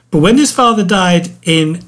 But when his father died in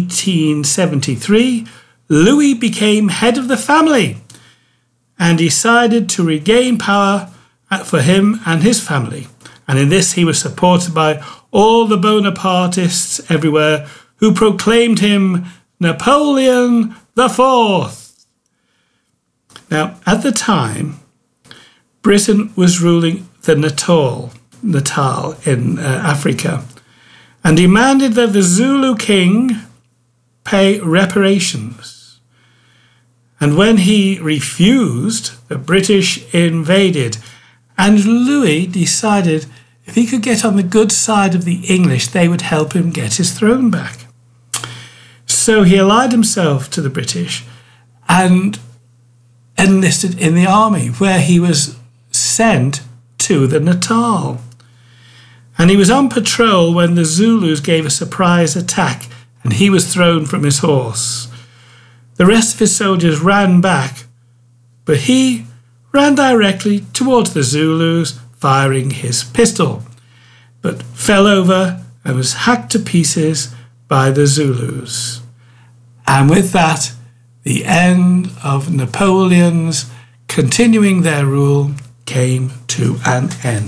1873, Louis became head of the family and decided to regain power for him and his family. And in this, he was supported by all the Bonapartists everywhere who proclaimed him Napoleon IV. Now, at the time, Britain was ruling the Natal in Africa and demanded that the Zulu king pay reparations. And when he refused, the British invaded. And Louis decided if he could get on the good side of the English, they would help him get his throne back. So he allied himself to the British and enlisted in the army, where he was sent to the Natal. And he was on patrol when the Zulus gave a surprise attack and he was thrown from his horse. The rest of his soldiers ran back, but he ran directly towards the Zulus, firing his pistol, but fell over and was hacked to pieces by the Zulus. And with that, the end of Napoleon's continuing their rule came to an end.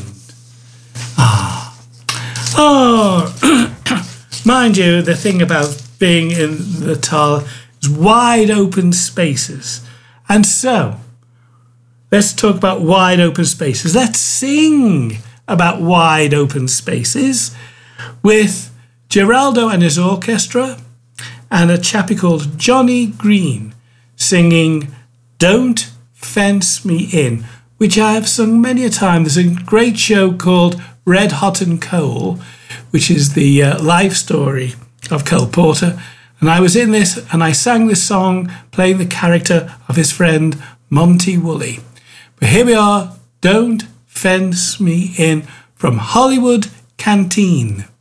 Mind you, the thing about being in the Natal is wide open spaces. And so, let's talk about wide open spaces. Let's sing about wide open spaces with Geraldo and his orchestra and a chappie called Johnny Green singing Don't Fence Me In, which I have sung many a time. There's a great show called Red Hot and Coal, which is the life story of Cole Porter. And I was in this and I sang this song playing the character of his friend Monty Woolley. But here we are, Don't Fence Me In from Hollywood Canteen.